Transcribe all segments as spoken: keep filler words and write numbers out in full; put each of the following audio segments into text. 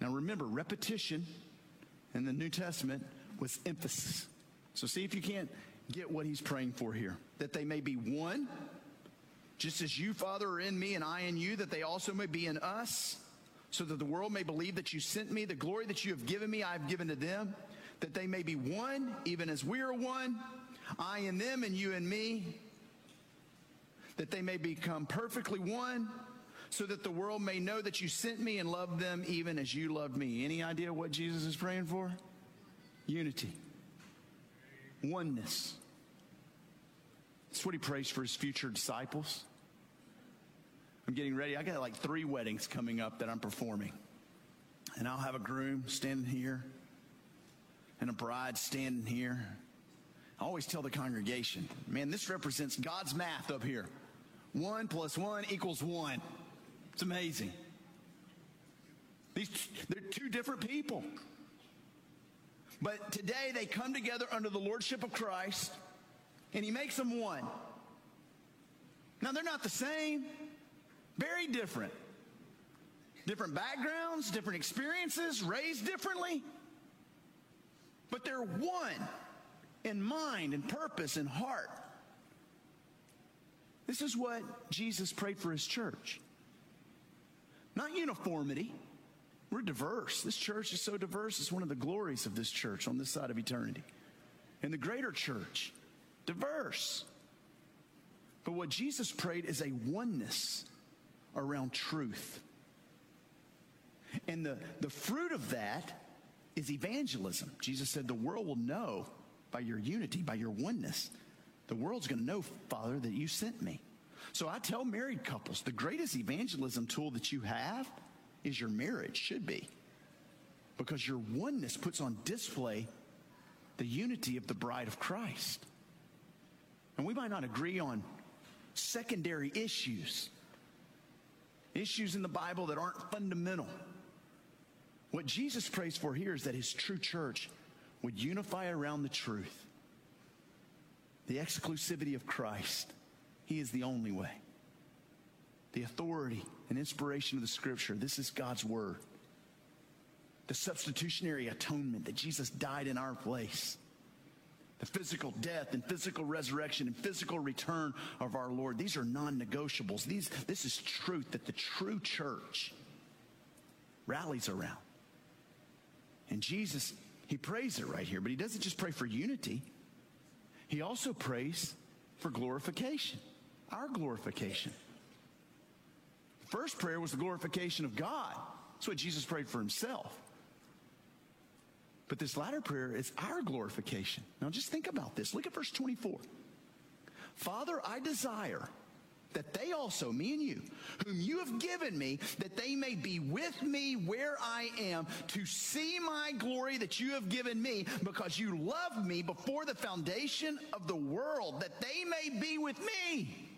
Now remember, repetition in the New Testament was emphasis. So see if you can't get what he's praying for here. That they may be one, just as you, Father, are in me and I in you, that they also may be in us, so that the world may believe that you sent me. The glory that you have given me, I have given to them, that they may be one, even as we are one, I in them and you in me, that they may become perfectly one, so that the world may know that you sent me and loved them even as you loved me. Any idea what Jesus is praying for? Unity. Oneness. That's what he prays for his future disciples. I'm getting ready. I got like three weddings coming up that I'm performing. And I'll have a groom standing here and a bride standing here. I always tell the congregation, man, this represents God's math up here. One plus one equals one. It's amazing. These, they're two different people. But today they come together under the lordship of Christ, and he makes them one. Now they're not the same. Very different. Different backgrounds, different experiences, raised differently. But they're one in mind and purpose and heart. This is what Jesus prayed for his church. Not uniformity. We're diverse. This church is so diverse. It's one of the glories of this church on this side of eternity. And the greater church, diverse. But what Jesus prayed is a oneness around truth. And the, the fruit of that is evangelism. Jesus said the world will know by your unity, by your oneness. The world's going to know, Father, that you sent me. So I tell married couples, the greatest evangelism tool that you have is your marriage, should be. Because your oneness puts on display the unity of the bride of Christ. And we might not agree on secondary issues, issues in the Bible that aren't fundamental. What Jesus prays for here is that his true church would unify around the truth, the exclusivity of Christ. He is the only way. The authority and inspiration of the Scripture. This is God's Word. The substitutionary atonement that Jesus died in our place. The physical death and physical resurrection and physical return of our Lord. These are non-negotiables. These, this is truth that the true church rallies around. And Jesus, he prays it right here, but he doesn't just pray for unity. He also prays for glorification, our glorification. First prayer was the glorification of God. That's what Jesus prayed for himself. But this latter prayer is our glorification. Now just think about this. Look at verse twenty-four. Father, I desire that they also, me and you, whom you have given me, that they may be with me where I am, to see my glory that you have given me, because you loved me before the foundation of the world, that they may be with me.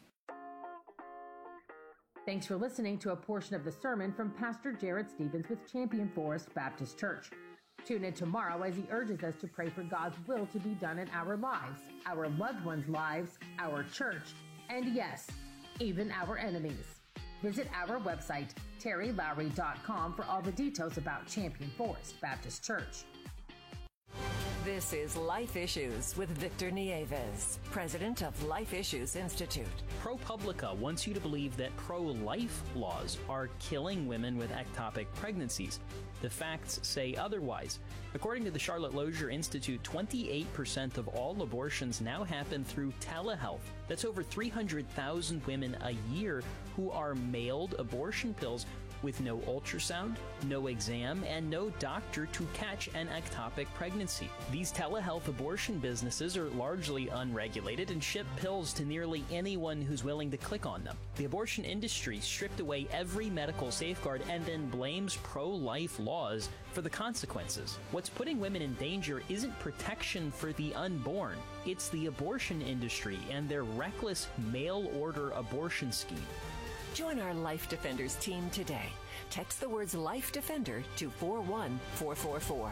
Thanks for listening to a portion of the sermon from Pastor Jared Stevens with Champion Forest Baptist Church. Tune in tomorrow as he urges us to pray for God's will to be done in our lives, our loved ones' lives, our church, and yes, even our enemies. Visit our website, terry lowry dot com, for all the details about Champion Forest Baptist Church. This is Life Issues with Victor Nieves, president of Life Issues Institute. ProPublica wants you to believe that pro-life laws are killing women with ectopic pregnancies. The facts say otherwise. According to the Charlotte Lozier Institute, twenty-eight percent of all abortions now happen through telehealth. That's over three hundred thousand women a year who are mailed abortion pills with no ultrasound, no exam, and no doctor to catch an ectopic pregnancy. These telehealth abortion businesses are largely unregulated and ship pills to nearly anyone who's willing to click on them. The abortion industry stripped away every medical safeguard and then blames pro-life laws for the consequences. What's putting women in danger isn't protection for the unborn. It's the abortion industry and their reckless mail-order abortion scheme. Join our Life Defenders team today. Text the words Life Defender to four one four four four.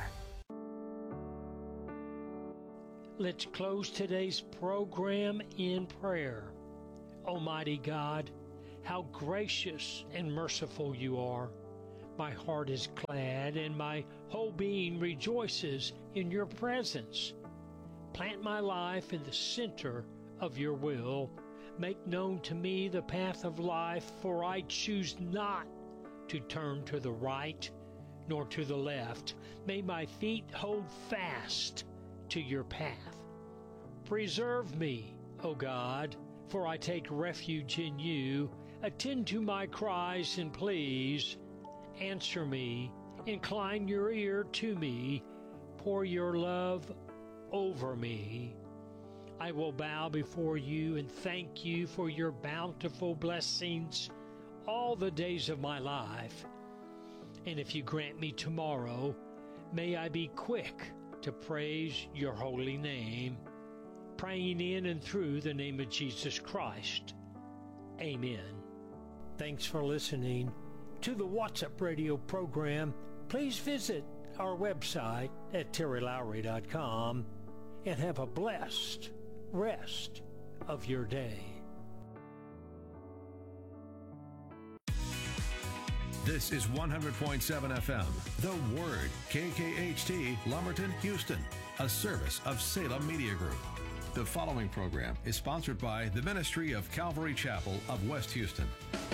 Let's close today's program in prayer. Almighty God, how gracious and merciful you are. My heart is glad, and my whole being rejoices in your presence. Plant my life in the center of your will. Make known to me the path of life, for I choose not to turn to the right nor to the left. May my feet hold fast to your path. Preserve me, O God, for I take refuge in you. Attend to my cries and pleas. Answer me. Incline your ear to me. Pour your love over me. I will bow before you and thank you for your bountiful blessings all the days of my life. And if you grant me tomorrow, may I be quick to praise your holy name, praying in and through the name of Jesus Christ. Amen. Thanks for listening to the What's Up Radio program. Please visit our website at terry lowry dot com and have a blessed rest of your day. This is one hundred point seven F M, The Word, K K H T, Lumberton, Houston, a service of Salem Media Group. The following program is sponsored by the Ministry of Calvary Chapel of West Houston.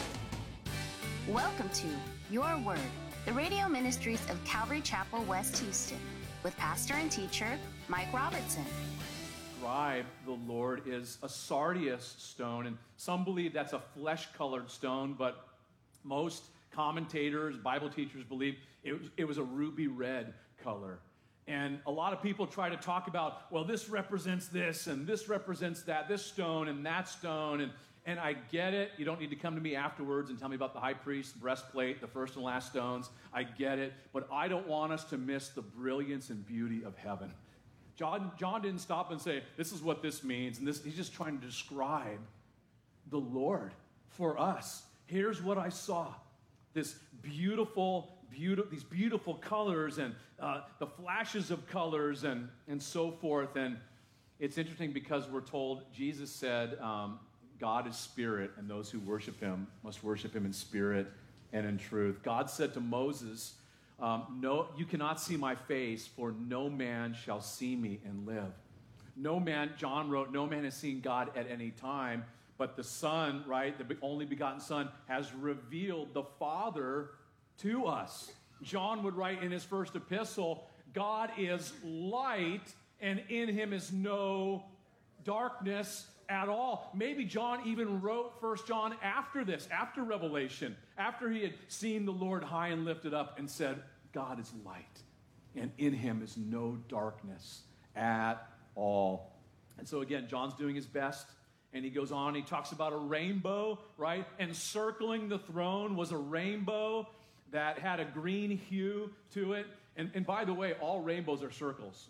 Welcome to Your Word, the radio ministries of Calvary Chapel, West Houston, with pastor and teacher Mike Robertson. Describe the Lord is a sardius stone, and some believe that's a flesh-colored stone, but most commentators, Bible teachers believe it was, it was a ruby red color. And a lot of people try to talk about, well, this represents this, and this represents that, this stone and that stone, and And I get it. You don't need to come to me afterwards and tell me about the high priest's breastplate, the first and last stones. I get it. But I don't want us to miss the brilliance and beauty of heaven. John, John didn't stop and say, this is what this means. And this, he's just trying to describe the Lord for us. Here's what I saw. This beautiful, beautiful, these beautiful colors and uh, the flashes of colors and, and so forth. And it's interesting because we're told, Jesus said, um, God is spirit, and those who worship him must worship him in spirit and in truth. God said to Moses, um, no, you cannot see my face, for no man shall see me and live. No man, John wrote, no man has seen God at any time, but the Son, right, the only begotten Son, has revealed the Father to us. John would write in his first epistle, God is light, and in him is no darkness at all. Maybe John even wrote First John after this, after Revelation, after he had seen the Lord high and lifted up and said, God is light, and in him is no darkness at all. And so again, John's doing his best, and he goes on, he talks about a rainbow, right? Encircling the throne was a rainbow that had a green hue to it. And, and by the way, all rainbows are circles.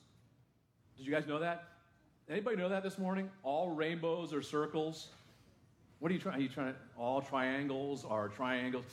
Did you guys know that? Anybody know that this morning? All rainbows are circles. What are you trying? Are you trying to, all triangles are triangles?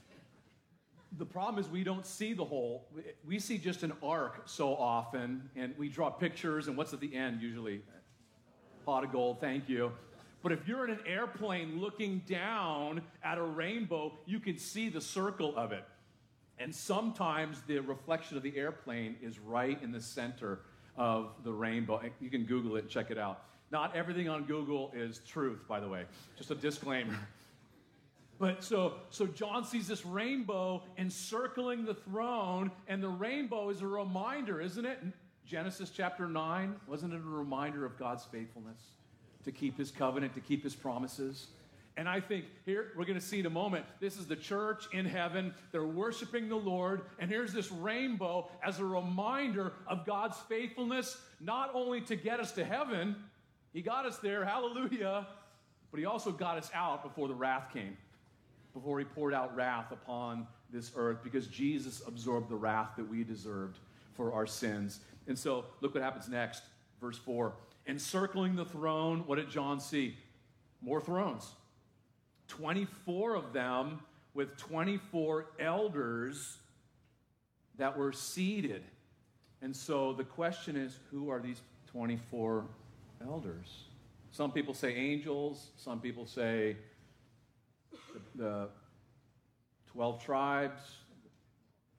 The problem is we don't see the whole. We see just an arc so often, and we draw pictures, and what's at the end usually? Pot of gold, thank you. But if you're in an airplane looking down at a rainbow, you can see the circle of it. And sometimes the reflection of the airplane is right in the center of the rainbow. You can Google it and check it out. Not everything on Google is truth, by the way. Just a disclaimer. But so, so John sees this rainbow encircling the throne, and the rainbow is a reminder, isn't it? Genesis chapter nine, wasn't it a reminder of God's faithfulness to keep his covenant, to keep his promises? And I think here, we're going to see in a moment, this is the church in heaven. They're worshiping the Lord. And here's this rainbow as a reminder of God's faithfulness, not only to get us to heaven, he got us there, hallelujah, but he also got us out before the wrath came, before he poured out wrath upon this earth, because Jesus absorbed the wrath that we deserved for our sins. And so look what happens next, verse four. Encircling the throne, what did John see? More thrones. twenty-four of them with twenty-four elders that were seated. And so the question is, who are these twenty-four elders? Some people say angels. Some people say the, the twelve tribes,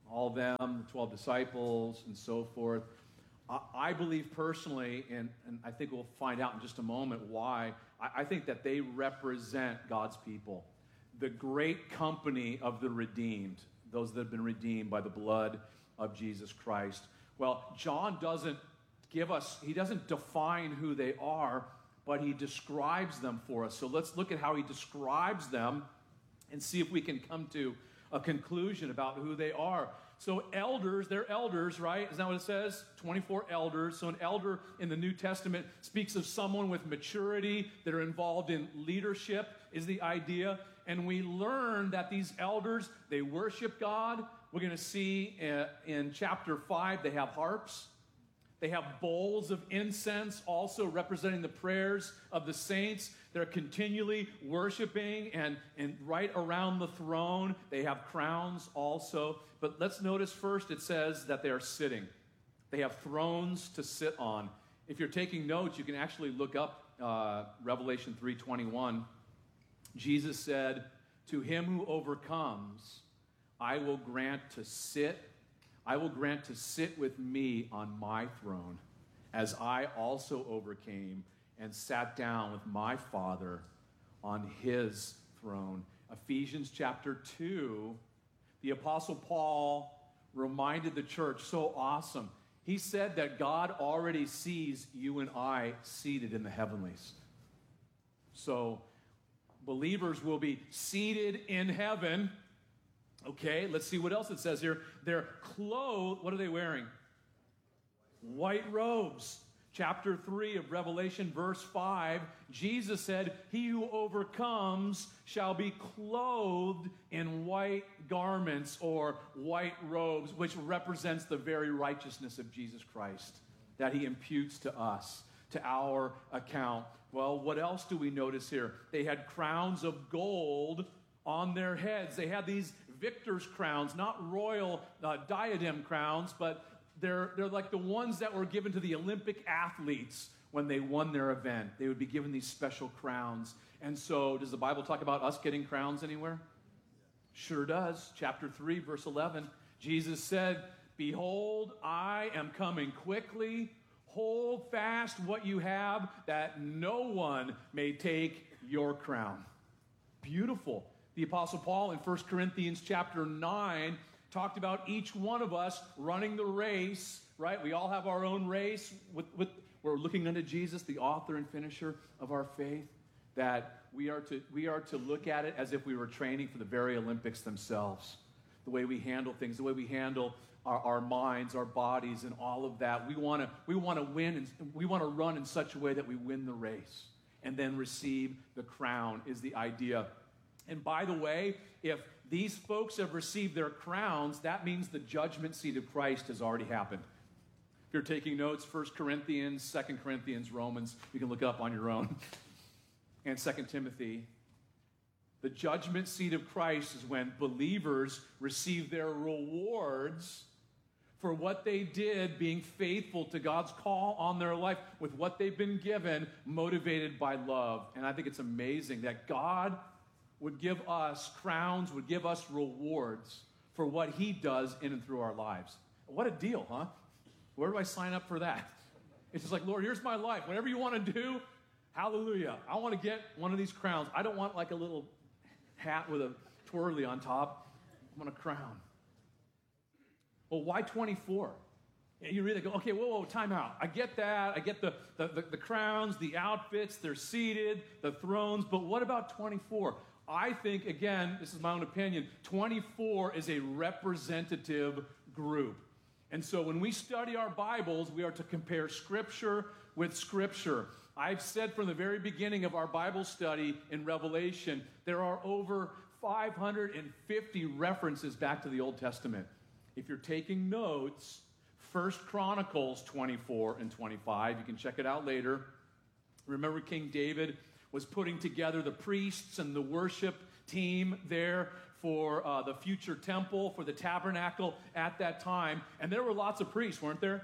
all of them, the twelve disciples, and so forth. I, I believe personally, and, and I think we'll find out in just a moment why, I, I think that they represent God's people, the great company of the redeemed, those that have been redeemed by the blood of Jesus Christ. Well, John doesn't give us, he doesn't define who they are, but he describes them for us. So let's look at how he describes them and see if we can come to a conclusion about who they are. So elders, they're elders, right? Isn't that what it says? twenty-four elders. So an elder in the New Testament speaks of someone with maturity that are involved in leadership is the idea. And we learn that these elders, they worship God. We're going to see uh, in chapter five, they have harps. They have bowls of incense, also representing the prayers of the saints. They're continually worshiping, and, and right around the throne, they have crowns also. But let's notice first, it says that they are sitting. They have thrones to sit on. If you're taking notes, you can actually look up uh, Revelation three twenty-one. Jesus said, "To him who overcomes, I will grant to sit I will grant to sit with me on my throne, as I also overcame and sat down with my Father on his throne." Ephesians chapter two, the Apostle Paul reminded the church, so awesome. He said that God already sees you and I seated in the heavenlies. So believers will be seated in heaven. Okay, let's see what else it says here. They're clothed. What are they wearing? White robes. Chapter three of Revelation, verse five, Jesus said, "He who overcomes shall be clothed in white garments," or white robes, which represents the very righteousness of Jesus Christ that he imputes to us, to our account. Well, what else do we notice here? They had crowns of gold on their heads. They had these victor's crowns, not royal uh, diadem crowns, but they're, they're like the ones that were given to the Olympic athletes when they won their event. They would be given these special crowns. And so, does the Bible talk about us getting crowns anywhere? Sure does. Chapter three, verse eleven, Jesus said, "Behold, I am coming quickly. Hold fast what you have, that no one may take your crown." Beautiful. The Apostle Paul in First Corinthians chapter nine talked about each one of us running the race, right? We all have our own race. With, with, we're looking unto Jesus, the author and finisher of our faith, that we are to, we are to look at it as if we were training for the very Olympics themselves. The way we handle things, the way we handle our, our minds, our bodies, and all of that. We want to we want to win, and we want to run in such a way that we win the race and then receive the crown is the idea. And by the way, if these folks have received their crowns, that means the judgment seat of Christ has already happened. If you're taking notes, First Corinthians, Second Corinthians, Romans, you can look up on your own, and Second Timothy. The judgment seat of Christ is when believers receive their rewards for what they did, being faithful to God's call on their life with what they've been given, motivated by love. And I think it's amazing that God would give us crowns, would give us rewards for what he does in and through our lives. What a deal, huh? Where do I sign up for that? It's just like, Lord, here's my life. Whatever you want to do, hallelujah. I want to get one of these crowns. I don't want like a little hat with a twirly on top. I want a crown. Well, why twenty-four? You really go, okay, whoa, whoa, time out. I get that. I get the, the, the, the crowns, the outfits, they're seated, the thrones, but what about twenty-four? I think, again, this is my own opinion, twenty-four is a representative group. And so when we study our Bibles, we are to compare Scripture with Scripture. I've said from the very beginning of our Bible study in Revelation, there are over five hundred fifty references back to the Old Testament. If you're taking notes, First Chronicles twenty-four and twenty-five, you can check it out later. Remember King David was putting together the priests and the worship team there for uh, the future temple, for the tabernacle at that time. And there were lots of priests, weren't there?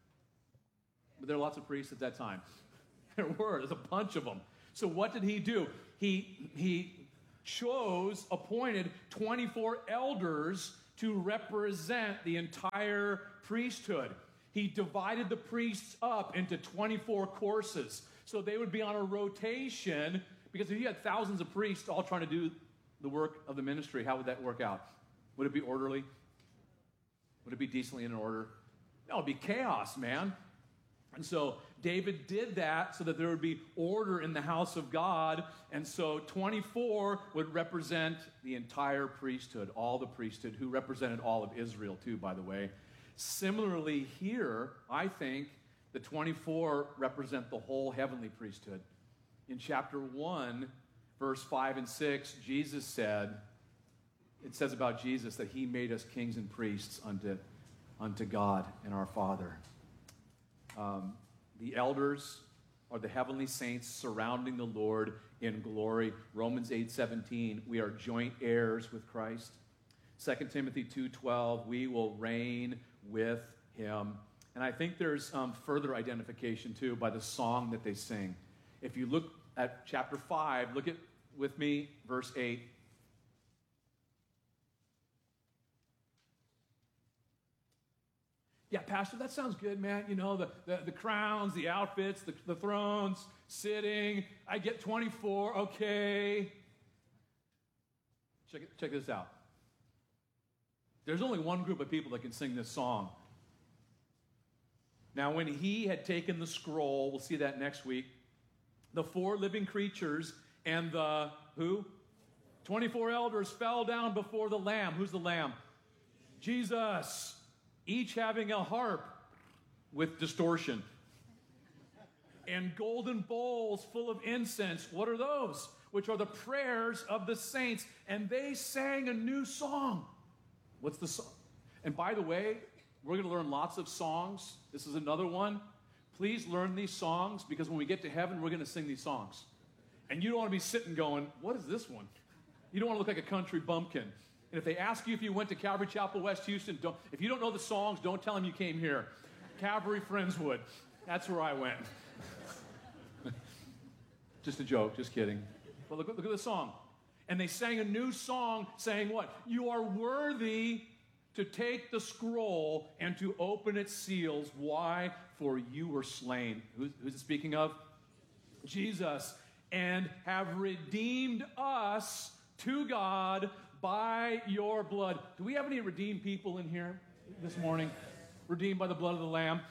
But there were lots of priests at that time. There were. There's a bunch of them. So what did he do? He, he chose, appointed twenty-four elders to represent the entire priesthood. He divided the priests up into twenty-four courses. So they would be on a rotation, because if you had thousands of priests all trying to do the work of the ministry, how would that work out? Would it be orderly? Would it be decently in order? No, it'd be chaos, man. And so David did that so that there would be order in the house of God. And so twenty-four would represent the entire priesthood, all the priesthood, who represented all of Israel too, by the way. Similarly here, I think the twenty-four represent the whole heavenly priesthood. In chapter one, verse five and six, Jesus said, it says about Jesus that he made us kings and priests unto, unto God and our Father. Um, the elders are the heavenly saints surrounding the Lord in glory. Romans eight seventeen, we are joint heirs with Christ. Second Timothy two twelve, we will reign with him. And I think there's um, further identification, too, by the song that they sing. If you look at chapter five, look at with me, verse eight. Yeah, Pastor, that sounds good, man. You know, the, the, the crowns, the outfits, the, the thrones, sitting. I get twenty-four, okay. Check, it, check this out. There's only one group of people that can sing this song. Now, when he had taken the scroll, we'll see that next week, the four living creatures and the, who? twenty-four elders fell down before the Lamb. Who's the Lamb? Jesus. Each having a harp with distortion. And golden bowls full of incense. What are those? Which are the prayers of the saints. And they sang a new song. What's the song? And by the way, we're going to learn lots of songs. This is another one. Please learn these songs, because when we get to heaven, we're going to sing these songs. And you don't want to be sitting going, what is this one? You don't want to look like a country bumpkin. And if they ask you if you went to Calvary Chapel, West Houston, don't, if you don't know the songs, don't tell them you came here. Calvary Friendswood. That's where I went. Just a joke, just kidding. But look, look at the song. And they sang a new song saying what? You are worthy to take the scroll and to open its seals. Why? For you were slain. Who's, who's it speaking of? Jesus. And have redeemed us to God by your blood. Do we have any redeemed people in here this morning? Redeemed by the blood of the Lamb?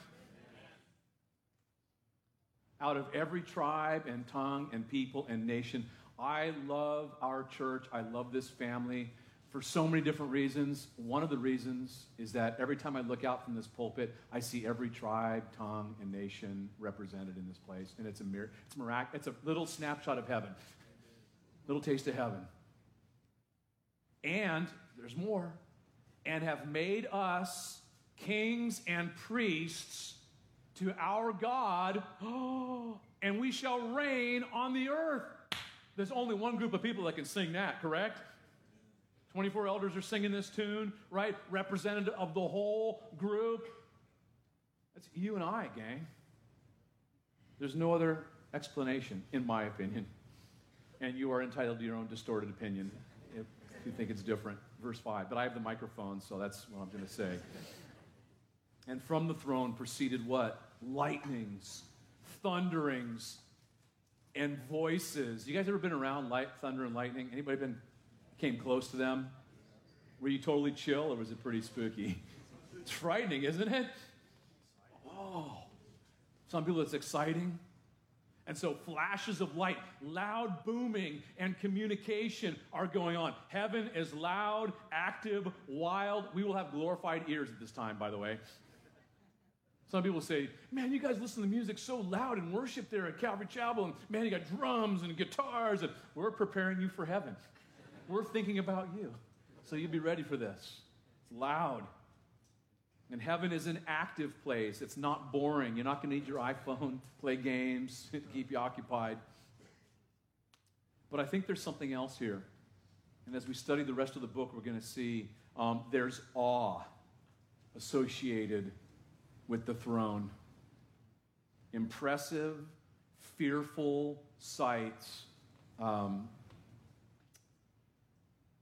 Out of every tribe and tongue and people and nation. I love our church. I love this family for so many different reasons. One of the reasons is that every time I look out from this pulpit, I see every tribe, tongue, and nation represented in this place. And it's a mir- it's mirac- It's a little snapshot of heaven. Little taste of heaven. And there's more. And have made us kings and priests to our God, and we shall reign on the earth. There's only one group of people that can sing that, correct? twenty-four elders are singing this tune, right? Representative of the whole group. That's you and I, gang. There's no other explanation, in my opinion. And you are entitled to your own distorted opinion if you think it's different. Verse five. But I have the microphone, so that's what I'm going to say. And from the throne proceeded what? Lightnings, thunderings, and voices. You guys ever been around light, thunder, and lightning? Anybody been came close to them? Were you totally chill, or was it pretty spooky? It's frightening, isn't it? Oh, some people it's exciting. And so flashes of light, loud booming, and communication are going on. Heaven is loud, active, wild. We will have glorified ears at this time, by the way. Some people say, man, you guys listen to music so loud and worship there at Calvary Chapel, and man, you got drums and guitars, and we're preparing you for heaven. We're thinking about you. So you'll be ready for this. It's loud. And heaven is an active place. It's not boring. You're not going to need your iPhone, play games, to keep you occupied. But I think there's something else here. And as we study the rest of the book, we're going to see um, there's awe associated with the throne. Impressive, fearful sights. Um,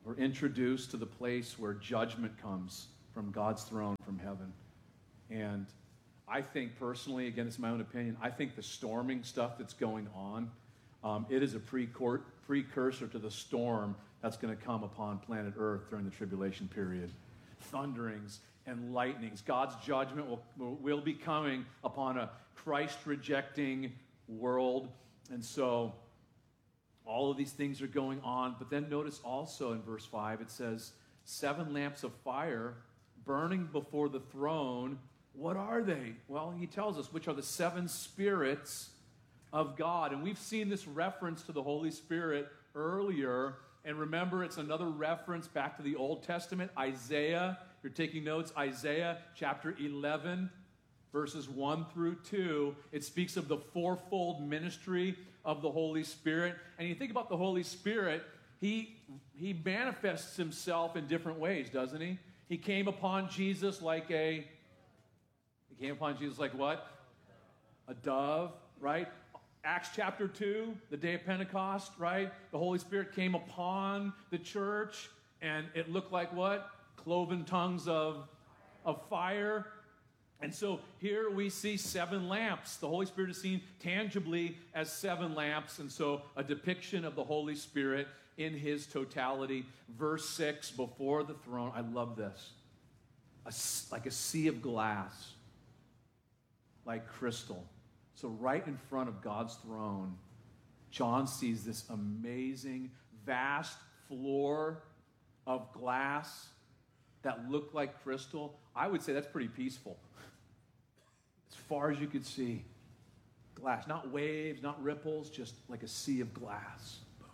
We're introduced to the place where judgment comes from God's throne from heaven. And I think personally, again, it's my own opinion, I think the storming stuff that's going on, um, it is a precor- precursor to the storm that's going to come upon planet Earth during the tribulation period. Thunderings and lightnings. God's judgment will, will be coming upon a Christ-rejecting world. And so all of these things are going on. But then notice also in verse five, it says, seven lamps of fire burning before the throne. What are they? Well, he tells us, which are the seven spirits of God. And we've seen this reference to the Holy Spirit earlier. And remember, it's another reference back to the Old Testament. Isaiah, if you're taking notes, Isaiah chapter eleven, verses one through two. It speaks of the fourfold ministry of the Holy Spirit. And you think about the Holy Spirit, he, he manifests himself in different ways, doesn't he? He came upon Jesus like a, he came upon Jesus like what? A dove, right? Acts chapter two, the day of Pentecost, right? The Holy Spirit came upon the church, and it looked like what? Cloven tongues of, of fire. And so here we see seven lamps. The Holy Spirit is seen tangibly as seven lamps, and so a depiction of the Holy Spirit in his totality. Verse six, before the throne, I love this. A, like a sea of glass, like crystal. So right in front of God's throne, John sees this amazing, vast floor of glass that looked like crystal. I would say that's pretty peaceful. As far as you could see, glass. Not waves, not ripples, just like a sea of glass. Boom.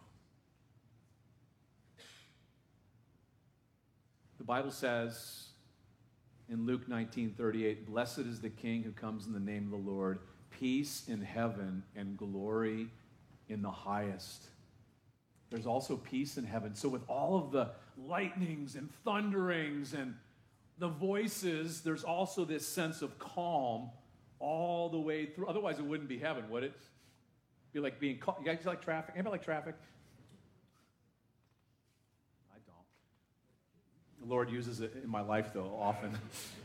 The Bible says in Luke nineteen thirty-eight, blessed is the King who comes in the name of the Lord. Peace in heaven and glory in the highest. There's also peace in heaven. So with all of the lightnings and thunderings and the voices, there's also this sense of calm all the way through. Otherwise, it wouldn't be heaven, would it? Be like being caught. You guys like traffic? Anybody like traffic? I don't. The Lord uses it in my life, though, often.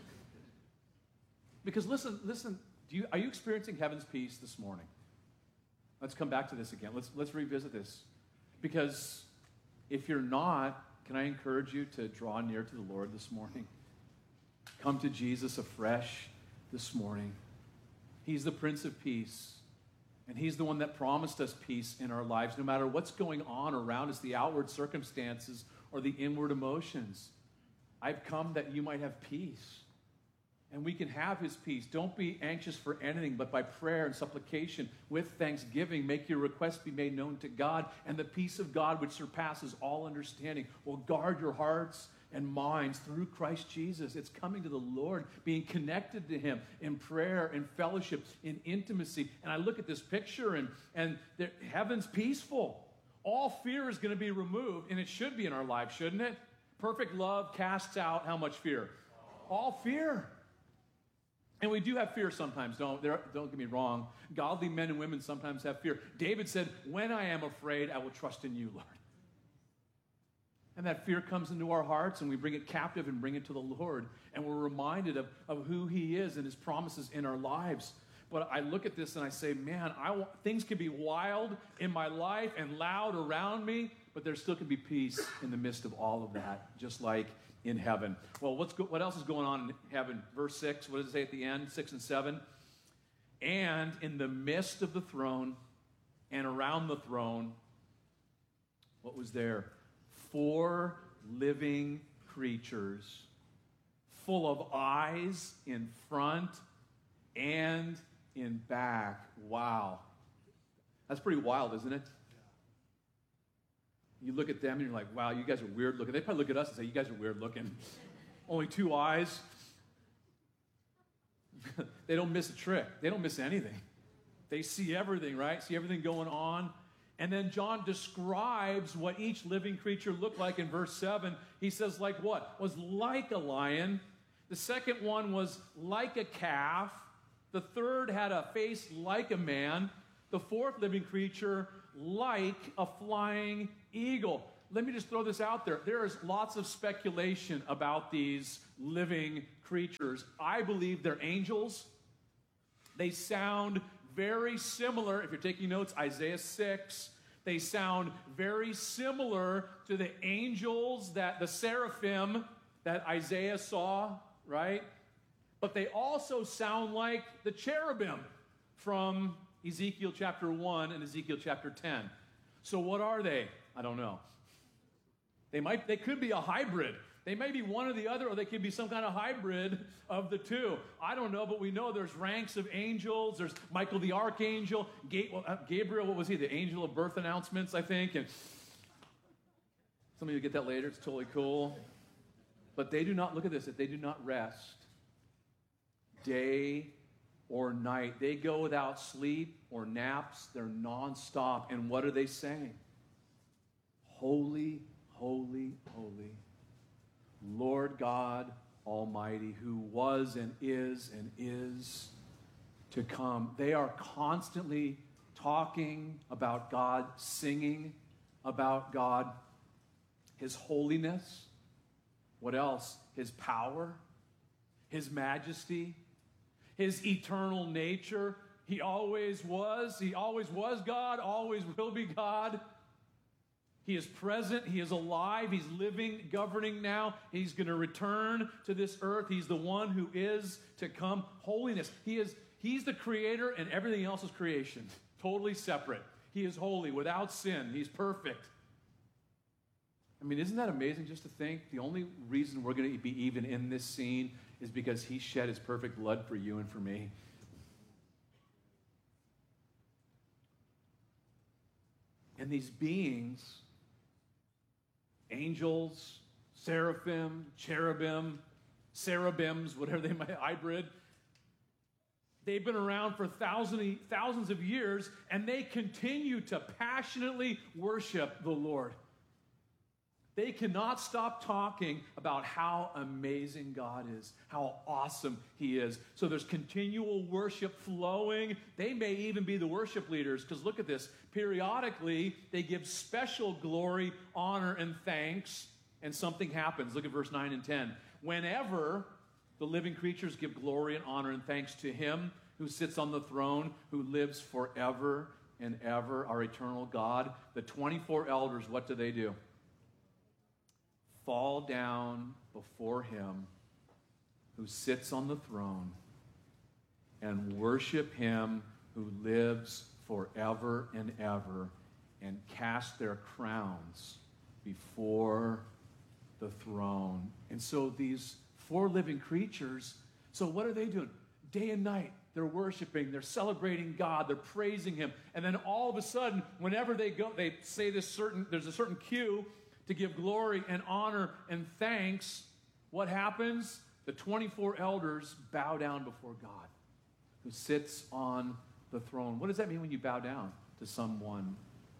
Because listen, listen. Do you, are you experiencing heaven's peace this morning? Let's come back to this again. Let's, let's revisit this. Because if you're not, can I encourage you to draw near to the Lord this morning? Come to Jesus afresh this morning. He's the Prince of Peace. And he's the one that promised us peace in our lives, no matter what's going on around us, the outward circumstances or the inward emotions. I've come that you might have peace. And we can have his peace. Don't be anxious for anything, but by prayer and supplication with thanksgiving, make your requests be made known to God. And the peace of God, which surpasses all understanding, will guard your hearts and minds through Christ Jesus. It's coming to the Lord, being connected to him in prayer, in fellowship, in intimacy. And I look at this picture, and, and the, heaven's peaceful. All fear is going to be removed, and it should be in our lives, shouldn't it? Perfect love casts out how much fear? All fear. And we do have fear sometimes, don't, there, don't get me wrong. Godly men and women sometimes have fear. David said, when I am afraid, I will trust in you, Lord. And that fear comes into our hearts, and we bring it captive and bring it to the Lord. And we're reminded of, of who he is and his promises in our lives. But I look at this and I say, man, I want, things can be wild in my life and loud around me, but there still can be peace in the midst of all of that, just like in heaven. Well, what's go- what else is going on in heaven? Verse six, what does it say at the end? Six and seven. And in the midst of the throne and around the throne, what was there? Four living creatures, full of eyes in front and in back. Wow. That's pretty wild, isn't it? You look at them and you're like, wow, you guys are weird looking. They probably look at us and say, you guys are weird looking. Only two eyes. They don't miss a trick. They don't miss anything. They see everything, right? See everything going on. And then John describes what each living creature looked like in verse seven. He says, like what? Was like a lion. The second one was like a calf. The third had a face like a man. The fourth living creature like a flying eagle. let me just throw this out there. There is lots of speculation about these living creatures. I believe they're angels. They sound very similar. If you're taking notes, Isaiah six, they sound very similar to the angels, that the seraphim that Isaiah saw, right? But they also sound like the cherubim from Ezekiel chapter one and Ezekiel chapter ten. So what are they? I don't know. They might, they could be a hybrid. They may be one or the other, or they could be some kind of hybrid of the two. I don't know, but we know there's ranks of angels. There's Michael the archangel, Gabriel, what was he? The angel of birth announcements, I think. And some of you get that later. It's totally cool. But they do not, look at this, that they do not rest day or night. They go without sleep or naps. They're nonstop. And what are they saying? Holy, holy, holy, Lord God Almighty, who was and is and is to come. They are constantly talking about God, singing about God, His holiness. What else? His power, His majesty, His eternal nature. He always was. He always was God, always will be God. He is present. He is alive. He's living, governing now. He's going to return to this earth. He's the one who is to come. Holiness. He is, he's the creator, and everything else is creation. Totally separate. He is holy, without sin. He's perfect. I mean, isn't that amazing just to think? The only reason we're going to be even in this scene is because He shed His perfect blood for you and for me. And these beings, angels, seraphim, cherubim, cherubims, whatever they might, hybrid, they've been around for thousands, thousands of years, and they continue to passionately worship the Lord. They cannot stop talking about how amazing God is, how awesome He is. So there's continual worship flowing. They may even be the worship leaders, because look at this. Periodically, they give special glory, honor, and thanks, and something happens. Look at verse nine and ten. Whenever the living creatures give glory and honor and thanks to Him who sits on the throne, who lives forever and ever, our eternal God, the twenty-four elders, what do they do? Fall down before Him who sits on the throne and worship Him who lives forever and ever, and cast their crowns before the throne. And so these four living creatures, so what are they doing? Day and night, they're worshiping, they're celebrating God, they're praising Him. And then all of a sudden, whenever they go, they say this certain, there's a certain cue to give glory and honor and thanks. What happens? The twenty-four elders bow down before God who sits on the throne. What does that mean when you bow down to someone?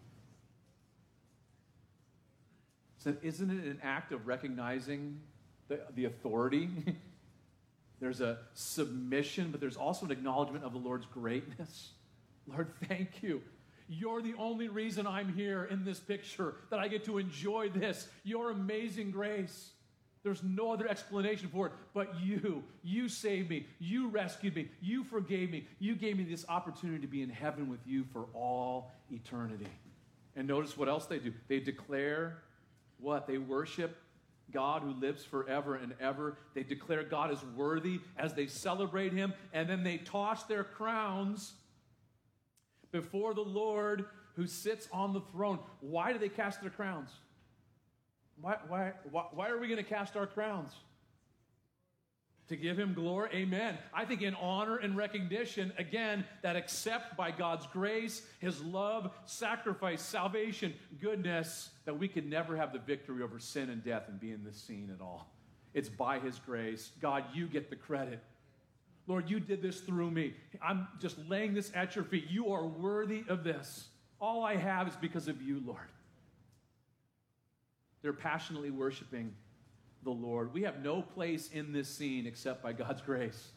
So isn't it an act of recognizing the, the authority? There's a submission, but there's also an acknowledgement of the Lord's greatness. Lord, thank you. You're the only reason I'm here in this picture, that I get to enjoy this, your amazing grace. There's no other explanation for it but you. You saved me. You rescued me. You forgave me. You gave me this opportunity to be in heaven with you for all eternity. And notice what else they do. They declare what? They worship God who lives forever and ever. They declare God is worthy as they celebrate Him, and then they toss their crowns before the Lord who sits on the throne. Why do they cast their crowns? Why, why, why, why are we going to cast our crowns? To give Him glory? Amen. I think in honor and recognition, again, that accept by God's grace, His love, sacrifice, salvation, goodness, that we could never have the victory over sin and death and be in this scene at all. It's by His grace. God, you get the credit. Lord, you did this through me. I'm just laying this at your feet. You are worthy of this. All I have is because of you, Lord. They're passionately worshiping the Lord. We have no place in this scene except by God's grace.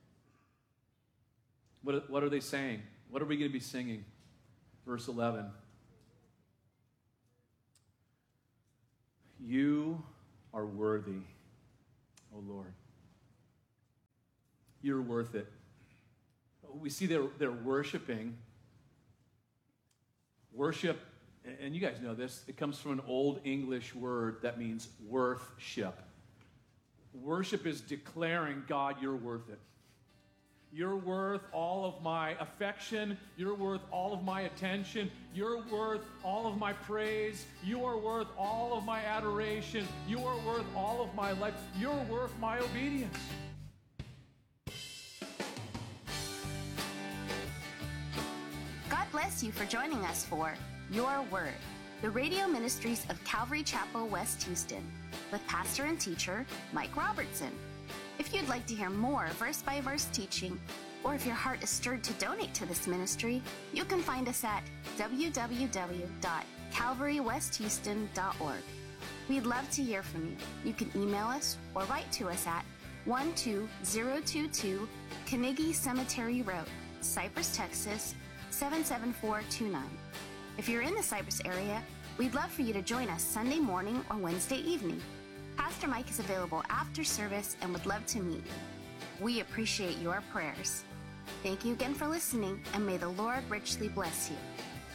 What, what are they saying? What are we going to be singing? Verse eleven. You are worthy, O Lord. You're worth it. We see they're, they're worshiping. Worship, and you guys know this, it comes from an old English word that means worth-ship. Worship is declaring, God, you're worth it. You're worth all of my affection. You're worth all of my attention. You're worth all of my praise. You are worth all of my adoration. You are worth all of my life. You're worth my obedience. God bless you for joining us for Your Word, the radio ministries of Calvary Chapel, West Houston, with pastor and teacher Mike Robertson. If you'd like to hear more verse-by-verse teaching, or if your heart is stirred to donate to this ministry, you can find us at w w w dot calvary west houston dot org. We'd love to hear from you. You can email us or write to us at one two zero two two Carnegie Cemetery Road, Cypress, Texas, seven seven four two nine. If you're in the Cypress area, we'd love for you to join us Sunday morning or Wednesday evening. Pastor Mike is available after service and would love to meet you. We appreciate your prayers. Thank you again for listening, and may the Lord richly bless you.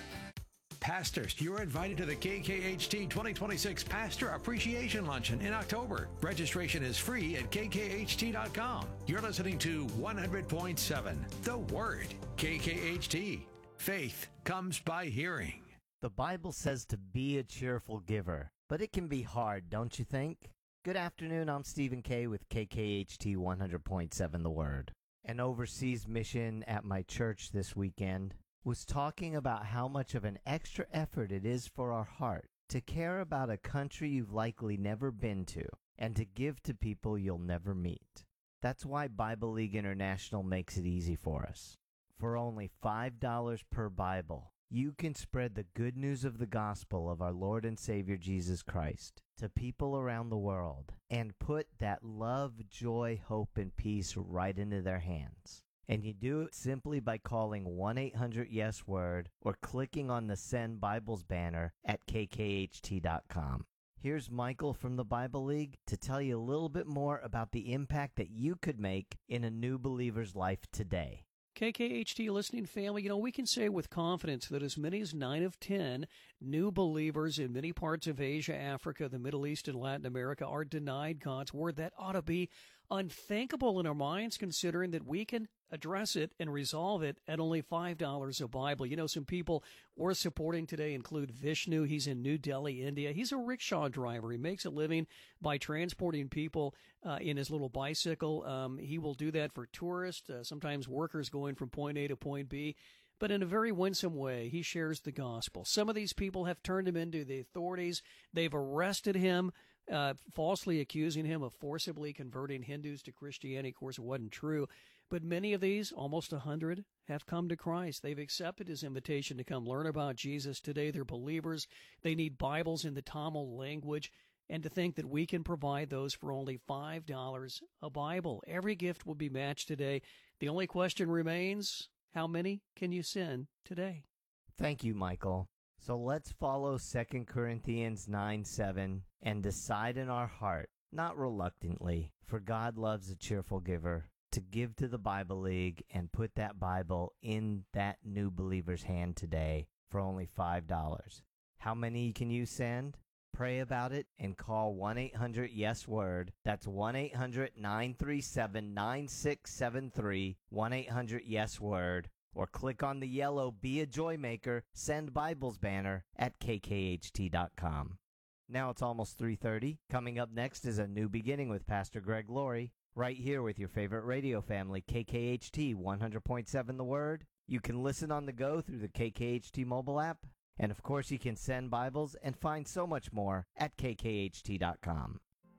Pastors, you're invited to the K K H T twenty twenty-six Pastor Appreciation Luncheon in October. Registration is free at k k h t dot com. You're listening to one hundred point seven, The Word, K K H T. Faith comes by hearing. The Bible says to be a cheerful giver, but it can be hard, don't you think? Good afternoon, I'm Stephen Kay with K K H T one hundred point seven The Word. An overseas mission at my church this weekend was talking about how much of an extra effort it is for our heart to care about a country you've likely never been to and to give to people you'll never meet. That's why Bible League International makes it easy for us. For only five dollars per Bible, you can spread the good news of the gospel of our Lord and Savior Jesus Christ to people around the world and put that love, joy, hope, and peace right into their hands. And you do it simply by calling one eight hundred yes word or clicking on the Send Bibles banner at k k h t dot com. Here's Michael from the Bible League to tell you a little bit more about the impact that you could make in a new believer's life today. K K H T listening family, you know, we can say with confidence that as many as nine of ten new believers in many parts of Asia, Africa, the Middle East, and Latin America are denied God's word. That ought to be unthinkable in our minds, considering that we can address it and resolve it at only five dollars a Bible. You know, some people we're supporting today include Vishnu. He's in New Delhi, India. He's a rickshaw driver. He makes a living by transporting people uh, in his little bicycle. Um, he will do that for tourists, uh, sometimes workers going from point A to point B. But in a very winsome way, he shares the gospel. Some of these people have turned him into the authorities. They've arrested him, uh, falsely accusing him of forcibly converting Hindus to Christianity. Of course, it wasn't true. But many of these, almost a hundred, have come to Christ. They've accepted his invitation to come learn about Jesus. Today they're believers. They need Bibles in the Tamil language. And to think that we can provide those for only five dollars a Bible. Every gift will be matched today. The only question remains, how many can you send today? Thank you, Michael. So let's follow Second Corinthians nine seven and decide in our heart, not reluctantly, for God loves a cheerful giver, to give to the Bible League and put that Bible in that new believer's hand today for only five dollars. How many can you send? Pray about it and call one eight hundred yes word. That's one eight hundred nine three seven nine six seven three, one eight hundred yes word, or click on the yellow Be a Joy Maker, Send Bibles banner at k k h t dot com. Now it's almost three thirty. Coming up next is A New Beginning with Pastor Greg Laurie, right here with your favorite radio family, K K H T one hundred point seven The Word. You can listen on the go through the K K H T mobile app. And of course, you can send Bibles and find so much more at k k h t dot com.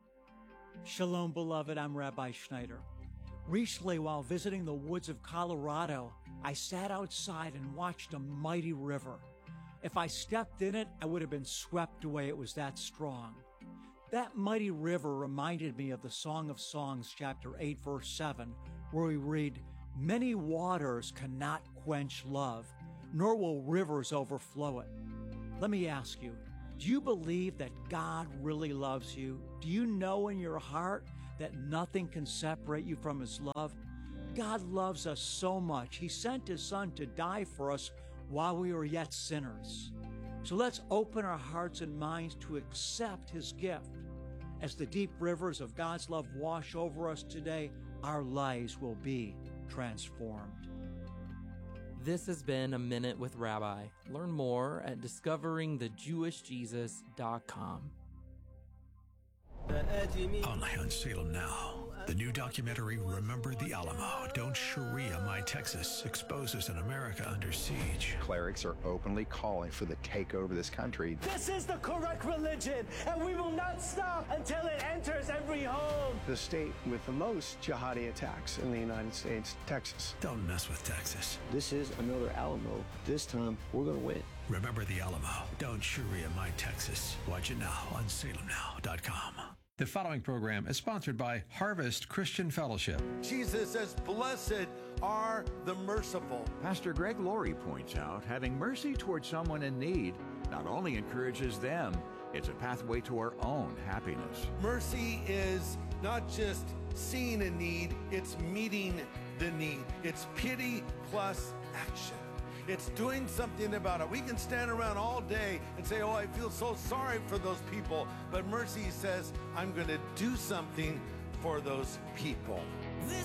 Shalom, beloved. I'm Rabbi Schneider. Recently, while visiting the woods of Colorado, I sat outside and watched a mighty river. If I stepped in it, I would have been swept away. It was that strong. That mighty river reminded me of the Song of Songs, chapter eight, verse seven, where we read, "Many waters cannot quench love, nor will rivers overflow it." Let me ask you, Do you believe that God really loves you? Do you know in your heart that nothing can separate you from His love? God loves us so much. He sent His Son to die for us while we were yet sinners. So let's open our hearts and minds to accept His gift. As the deep rivers of God's love wash over us today, our lives will be transformed. This has been A Minute with Rabbi. Learn more at discovering the jewish jesus dot com. Only on Salem Now. The new documentary, Remember the Alamo, Don't Sharia My Texas, exposes an America under siege. Clerics are openly calling for the takeover of this country. This is the correct religion, and we will not stop until it enters every home. The state with the most jihadi attacks in the United States, Texas. Don't mess with Texas. This is another Alamo. This time, we're going to win. Remember the Alamo, Don't Sharia My Texas. Watch it now on salem now dot com. The following program is sponsored by Harvest Christian Fellowship. Jesus says, blessed are the merciful. Pastor Greg Laurie points out having mercy towards someone in need not only encourages them, it's a pathway to our own happiness. Mercy is not just seeing a need, it's meeting the need. It's pity plus action. It's doing something about it. We can stand around all day and say, oh, I feel so sorry for those people. But mercy says, I'm going to do something for those people.